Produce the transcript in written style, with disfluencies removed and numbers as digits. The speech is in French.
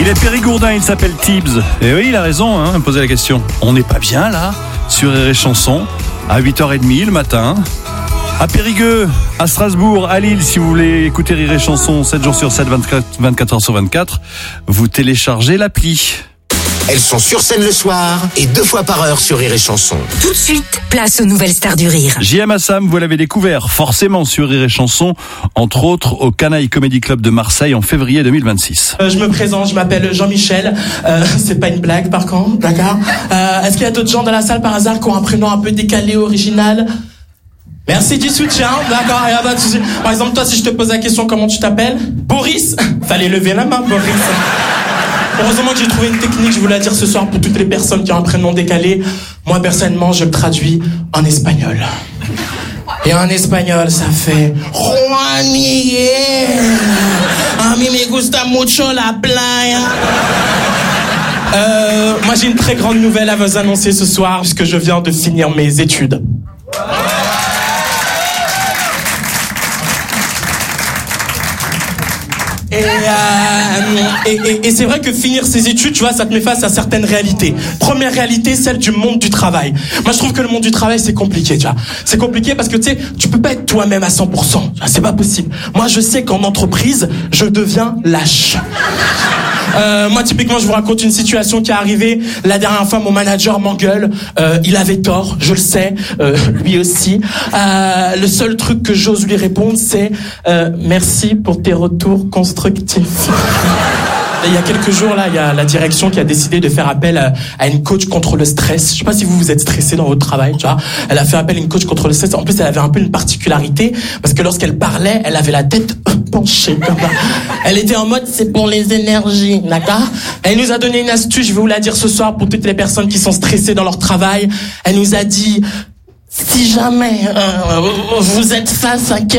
Il est périgourdin, il s'appelle Tibbs. Et oui, il a raison, hein, me poser la question. On n'est pas bien là, sur Rire et Chanson, à 8h30 le matin. À Périgueux, à Strasbourg, à Lille, si vous voulez écouter Rire et Chanson 7 jours sur 7, 24 heures sur 24, vous téléchargez l'appli. Elles sont sur scène le soir et 2 fois par heure sur Rire et Chanson. Tout de suite, place aux nouvelles stars du rire. J.M. Assam, vous l'avez découvert forcément sur Rire et Chanson, entre autres au Canaille Comedy Club de Marseille en février 2026. Je me présente, je m'appelle Jean-Michel. C'est pas une blague par contre, d'accord. Est-ce qu'il y a d'autres gens dans la salle par hasard qui ont un prénom un peu décalé, original? Merci du soutien, d'accord, y a pas de souci. Par exemple, toi, si je te pose la question, comment tu t'appelles? Boris. Fallait lever la main, Boris. Heureusement que j'ai trouvé une technique, je voulais la dire ce soir pour toutes les personnes qui ont un prénom décalé. Moi, personnellement, je le traduis en espagnol. Et en espagnol, ça fait Juan Miguel. A mí me gusta mucho la playa. Moi, j'ai une très grande nouvelle à vous annoncer ce soir, puisque je viens de finir mes études. Et c'est vrai que finir ses études, tu vois, ça te met face à certaines réalités. Première réalité, celle du monde du travail. Moi, je trouve que le monde du travail, c'est compliqué, tu vois. C'est compliqué parce que, tu sais, tu peux pas être toi-même à 100%. C'est pas possible. Moi, je sais qu'en entreprise, je deviens lâche. Moi, typiquement, je vous raconte une situation qui est arrivée. La dernière fois, mon manager m'engueule. Il avait tort, je le sais. Lui aussi. Le seul truc que j'ose lui répondre, c'est merci pour tes retours constructifs. Il y a quelques jours, là, il y a la direction qui a décidé de faire appel à une coach contre le stress. Je sais pas si vous êtes stressé dans votre travail, tu vois. Elle a fait appel à une coach contre le stress. En plus, elle avait un peu une particularité parce que lorsqu'elle parlait, elle avait la tête penchée comme ça. Elle était en mode, c'est pour les énergies, d'accord? Elle nous a donné une astuce, je vais vous la dire ce soir pour toutes les personnes qui sont stressées dans leur travail. Elle nous a dit, si jamais vous êtes face à quelqu'un